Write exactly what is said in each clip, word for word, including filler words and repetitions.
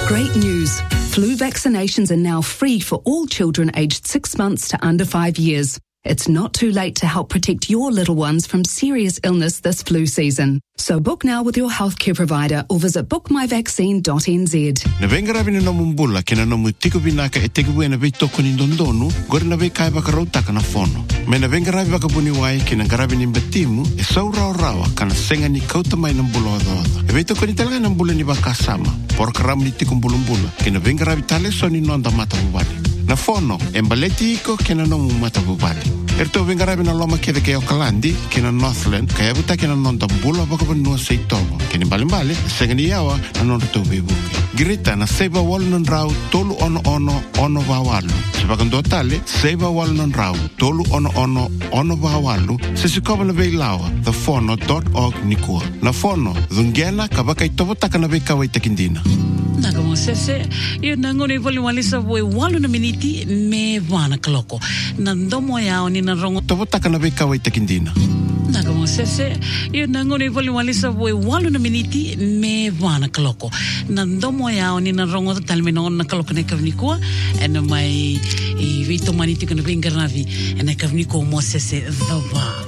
Great news. Flu vaccinations are now free for all children aged six months to under five years. It's not too late to help protect your little ones from serious illness this flu season. So book now with your healthcare provider or visit book my vaccine dot n z. Na venga ni no mumbula kina no mutiko binaka e tegu na ve toko ni dondonu gor na ve kai baka rauta kana fono. Me na venga ravi baka buni wai kina garabi ni batimu e saura rawa kana senga ni kauta mai na mbulo odo. E ve toko ni talaga na mbula ni baka sama. Por karam ni tikum bulumbula kina venga ravi tale so ni nonda mata bubali. Na fono, embaleti iko kena no mata bubali. Erto vengarabi na loma kede ke Auckland, kena Northland, kaya buta kena nonda bula baka banua seitomo. Keni mbalimbali, sengani yawa na nonda tobe buki. Grita na seba walu non rau, tolu ono ono, ono wawalu. Sebakan totale, seba walu non rau, tolu ono ono, ono wawalu. Sesikoba na vei lawa, the fono dot org nikua. Na fono, dhungena kabaka itovo taka na vei kawa itakindina. Naga mo sese, yo nangone voli walisa voi walu na miniti me wana kaloko. Nandomo yao ni na rongo. Tovo taka na vei kawa itakindina. Naga mo sese, yo nangone voli walisa voi walu na miniti me wana kaloko. Nandomo yao ni na rongo talme no na kaloko ne kavnikua. Ena mai i vito maniti kana vingarnavi. Ena kavniko mo sese dhava.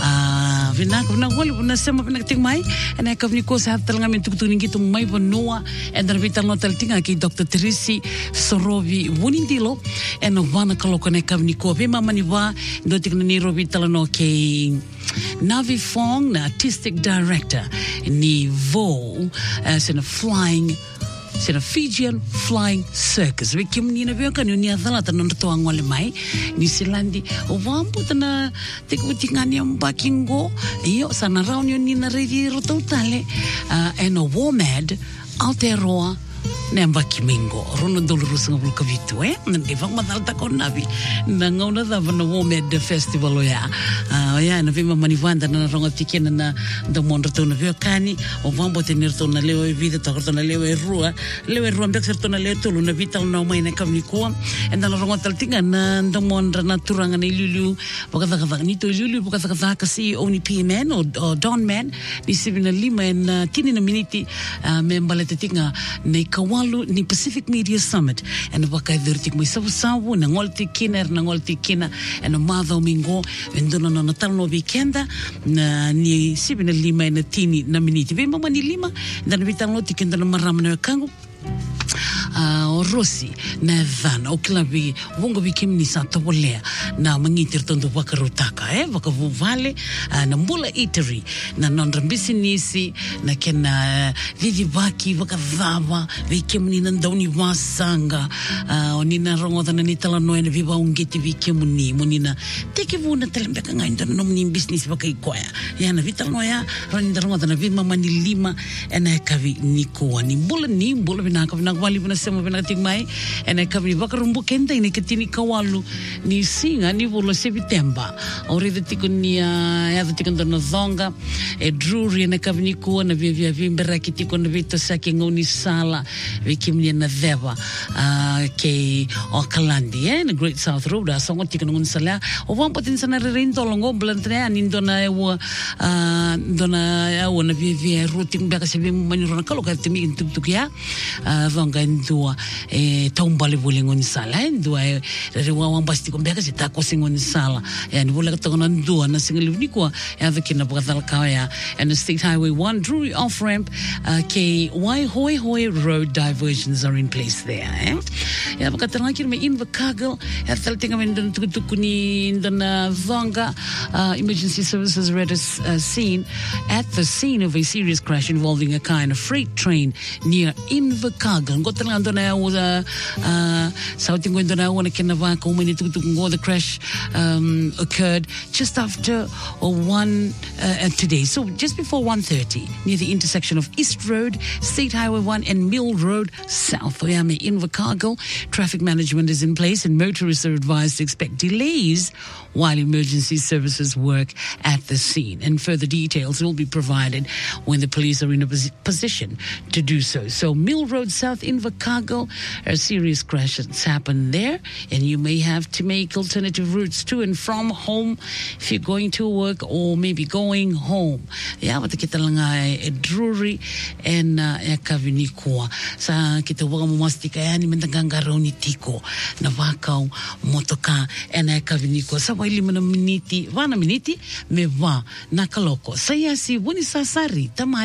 Vina kavna wali na sema vina ting mai ena kavni ko sa talanga men tuk tuk gitu mai vanua en der vital no tel tinga ki Doctor Teresi Sorovi Wunindilo en wana kaloko ne kavni ko ve mama ni va do tikna ni rovi talano ke Navi Fong na artistic director ni vo as in a flying sina Fijian Flying Circus. We kim ni na veo kanyo ni adhala ta nondo toa ngole mai ni silandi o wampu ta na tiku tingani ang bakingo iyo sana raun yun ni na revi rotau tale eno womad Aotearoa ne ambakimingo rono doluru sanga bulka vitu eh nge vang matal ta kon navi na ngona da vana womed festival ya ya na vima manivanda na ronga tikena na do monro na vio kani o vambo tenir to na leo vida to na leo rua leo rua mbek serto na leo tulu na vital na mai na kamniko en na ronga tal tinga na do monra na turanga ni lulu baka ka ni to lulu baka ka ka si oni P M o Don Man ni sibina lima en tini na miniti me mbalete tinga nei kawalu ni Pacific Media Summit en waka dirtik mo sa sawu na ngolti kiner na ngolti kina en madho mingo vendona na natal no weekenda na ni sibina lima na tini na miniti ve mama ni lima dan vitalo tikenda na marama na kango Uh, o Rossi na Van o klavi wongo bikim ni Santa Bolea na mangitir tondo wakarutaka eh wakavu vale uh, na mbula eatery na nondra business na kena vivi baki wakadhava bikim ni nandauni wasanga uh, ni na rongo na ni tala no ene viva ungeti bikim ni monina teke vuna telembe ka ngainda no ni business wakai kwaya ya na vital no ya ron rongo na viva mani lima ena kavi ni ko ni mbula ni mbula binaka binaka wali bina sema bina ting mai ena kavi bakarumbu kenda ini ketini kawalu ni singa ni vulo September ori de tikunia ya de tikando na zonga e drury ena kavi ni ko na via via vimbera kitiko na vito saki ngoni sala vikimni na deva ke Aucklandi eh na Great South Road asongo tikano ngon sala o vão potin sana rento longo blantre ani dona eu dona eu na via via routing beka se vim maniro na kaloka timi tuktukia vonga ndua e tombale bulingon sala ndua e rewa wambasti kombeka se ta kosingon sala yani vola tokona ndua na single nikwa ya vekina bokatala kaya and the State Highway one Drury off ramp ke Waihoi Hoi Road diversions are in place there eh ya bokatala kirme Invercargill ya taltinga mendon tuktukuni ndana vonga emergency services read a uh, scene at the scene of a serious crash involving a kind of freight train near Invercargill. Ngotala ndona ya uh, uh, sauti ngondona ya wana kenava kumeni tukutukungo. The crash um, occurred just after or one uh, today. So just before one thirty near the intersection of East Road, State Highway one and Mill Road South. Oyame Invercargill. Traffic management is in place and motorists are advised to expect delays while emergency services work at the scene. And further details will be provided when the police are in a position to do so. So Mill Road South, Invercargill, Chicago. A serious crash has happened there, and you may have to make alternative routes to and from home if you're going to work or maybe going home. Ya, wata kita langa e Drury and e Kavinikua. Sa kita waka mumastika yani mentangangaroni tiko na wakau motoka and e Kavinikua. Sa waili mana miniti, wana miniti me wa nakaloko. Saya si wuni sasari tamai